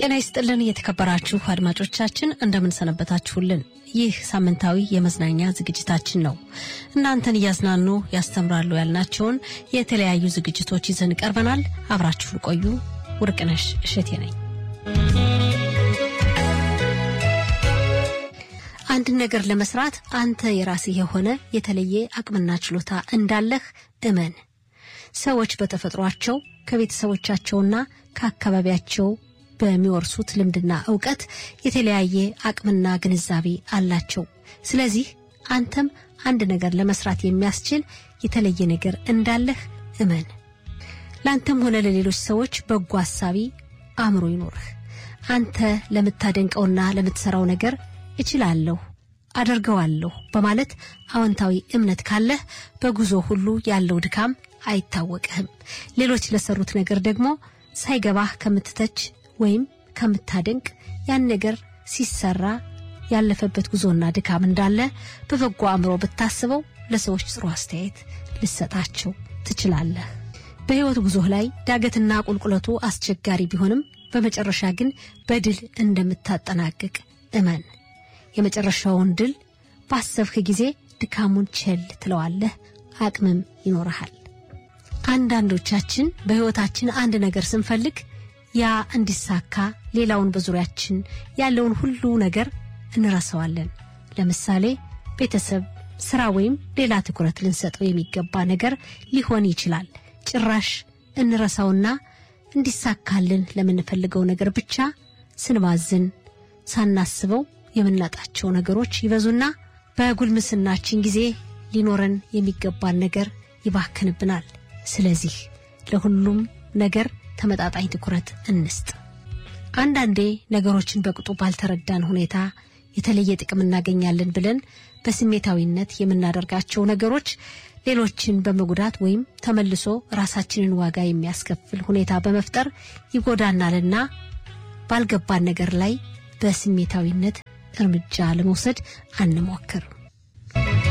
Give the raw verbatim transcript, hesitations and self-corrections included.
ጤና ይስጥልን የተከበራችሁ አድማጮቻችን እንደምን ሰነበታችሁልን ይህ ሳምንታዊ የመዝናኛ ዝግጅታችን ነው እናንተን ያዝናኑ ያስተምራሉ ያልናቸውን የተለያዩ ዝግጅቶች ይዘን ቀርበናል አብራችሁን ቆዩ ወርቅነሽ እሸቴ ነኝ አንድ ነገር ለመስራት አንተ የራስህ የሆነ የተለየ አቅምና ችሎታ እንዳለህ እመን ሰዎች በተፈጥሯቸው ከቤተሰቦቻቸውና ከአካባቢያቸው በሚወርሱት ልምድና ዕውቀት የተለያየ አቅምና ግንዛቤ አላቸው ስለዚህ አንተም አንድ ነገር ለመስራት የሚያስችል የተለየ ነገር እንዳለህ እመን ላንተም ሆነ ለሌሎች ሰዎች በጎ ሐሳቢ አእምሮ ይኖርህ አንተ ለምታደንቀውና ለምትሰራው ነገር እችላለሁ አደርገዋለሁ በማለት አዎንታዊ እምነት ካለህ በጉዞ ሁሉ ያለው ድካም አይታወቅህም ሌሎች ለሰሩት ነገር ደግሞ ሳይገባህ ከምትተች ወይም ከምታደንቅ ያን ነገር ሲሰራ ያለፈበት ጉዞና ድካም እንዳለ በበጎ አእምሮ ብታስበው ለሰዎች ጥሩ አስተያየት ልሰጣቸው ትችላለህ በህይወት ጉዞ ላይ ዳገትና ቁልቁለቱ አስቸጋሪ ቢሆንም በመጨረሻ ግን በድል እንደምታጠናቅቅ እመን የመጨረሻውን ድል ባሰብክ ጊዜ ድካሙን ቸል ትለዋለህ አቅምም ይኖርሃል አንዳንዶቻችን በህይወታችን አንድ ነገር ስንፈልግ ያ እንዲሳካ ሌላውን በዙሪያችን ያለውን ሁሉ ነገር እንረሳዋለን ለምሳሌ ቤተሰብ ስራ ወይም ሌላ ትኩረት ልንሰጠው የሚገባ ነገር ሊሆን ይችላል ጭራሽ እንረሳውና እንዲሳካልን ለምንፈልገው ነገር ብቻ ስንባዝን ሳናስበው የምናጣቸው ነገሮች ይበዙና በጉልምስናችን ጊዜ ሊኖረን የሚገባን ነገር ይባክንብናል ስለዚህ ለሁሉም ነገር ተመጣጣኝ ትኩረት እንስጥ አንዳንዴ ነገሮችን በቅጡ ባልተረዳን ሁኔታ የተለየ ጥቅም እናገኛለን ብለን በስሜታዊነት የምናደርጋቸው ነገሮች ሌሎችን በመጉዳት ወይም ተመልሶ ራሳችንን ዋጋ የሚያስከፍል ሁኔታ በመፍጠር ይጎዳናልና ባልገባን ነገር ላይ በስሜታዊነት እርምጃ ለመውሰድ አንሞክር